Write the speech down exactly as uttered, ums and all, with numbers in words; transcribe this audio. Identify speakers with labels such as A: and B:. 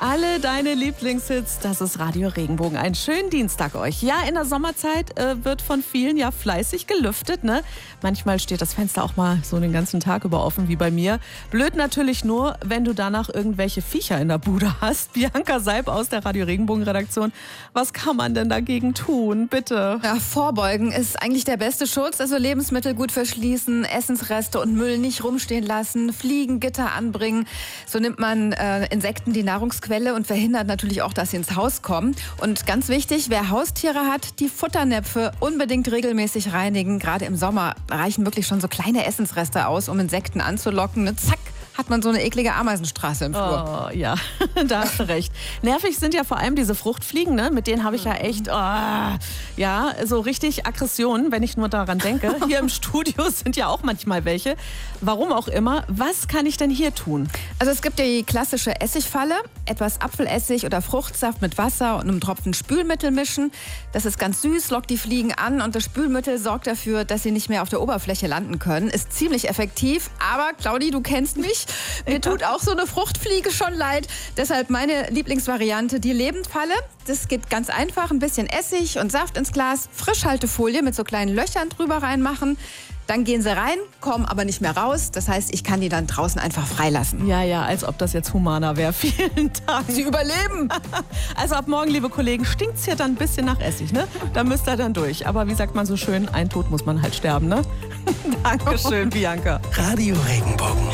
A: Alle deine Lieblingshits, das ist Radio Regenbogen. Einen schönen Dienstag euch. Ja, in der Sommerzeit äh, wird von vielen ja fleißig gelüftet, ne? Manchmal steht das Fenster auch mal so den ganzen Tag über offen wie bei mir. Blöd natürlich nur, wenn du danach irgendwelche Viecher in der Bude hast. Bianca Seib aus der Radio Regenbogen Redaktion. Was kann man denn dagegen tun? Bitte.
B: Ja, vorbeugen ist eigentlich der beste Schutz. Also Lebensmittel gut verschließen, Essensreste und Müll nicht rumstehen lassen, Fliegengitter anbringen. So nimmt man äh, Insekten die Nahrungsquelle und verhindert natürlich auch, dass sie ins Haus kommen. Und ganz wichtig, wer Haustiere hat, die Futternäpfe unbedingt regelmäßig reinigen. Gerade im Sommer reichen wirklich schon so kleine Essensreste aus, um Insekten anzulocken. Ne? Zack, hat man so eine eklige Ameisenstraße im Flur.
A: Oh, ja, da hast du recht. Nervig sind ja vor allem diese Fruchtfliegen, ne? Mit denen habe ich ja echt, oh, ja, so richtig Aggressionen, wenn ich nur daran denke. Hier im Studio sind ja auch manchmal welche. Warum auch immer. Was kann ich denn hier tun?
B: Also es gibt ja die klassische Essigfalle. Etwas Apfelessig oder Fruchtsaft mit Wasser und einem Tropfen Spülmittel mischen. Das ist ganz süß, lockt die Fliegen an und das Spülmittel sorgt dafür, dass sie nicht mehr auf der Oberfläche landen können. Ist ziemlich effektiv, aber Claudi, du kennst mich. Mir tut auch so eine Fruchtfliege schon leid. Deshalb meine Lieblingsvariante, die Lebendfalle. Das geht ganz einfach. Ein bisschen Essig und Saft ins Glas, Frischhaltefolie mit so kleinen Löchern drüber reinmachen. Dann gehen sie rein, kommen aber nicht mehr raus. Das heißt, ich kann die dann draußen einfach freilassen.
A: Ja, ja, als ob das jetzt humaner wäre. Vielen Dank.
B: Sie überleben.
A: Also ab morgen, liebe Kollegen, stinkt es hier dann ein bisschen nach Essig, ne? Da müsst ihr dann durch. Aber wie sagt man so schön, ein Tod muss man halt sterben, ne? Dankeschön, Bianca.
C: Radio Regenbogen.